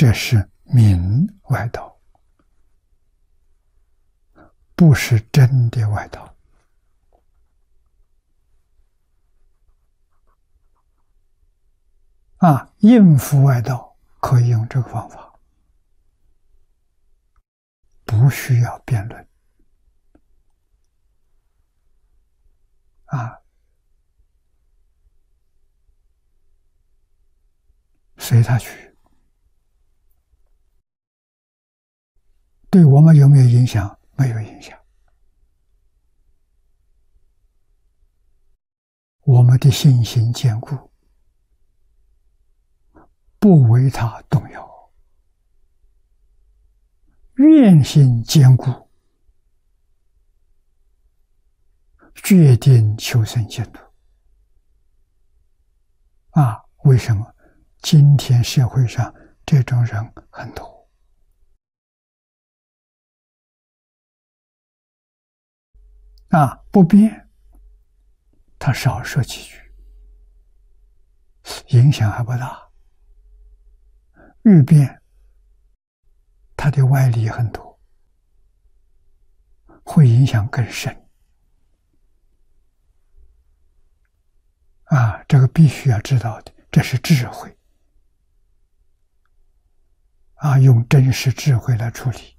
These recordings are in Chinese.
这是明外道，不是真的外道。应付外道可以用这个方法，不需要辩论。随他去。对我们有没有影响？没有影响。我们的信心坚固，不为他动摇，愿心坚固，决定求生净土。为什么今天社会上这种人很多？不变，他少说几句，影响还不大。愈变，他的歪理很多，会影响更深。这个必须要知道的，这是智慧。用真实智慧来处理。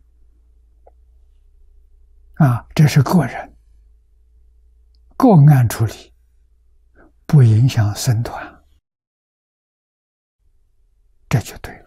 这是个人个案处理，不影响僧团，这就对了。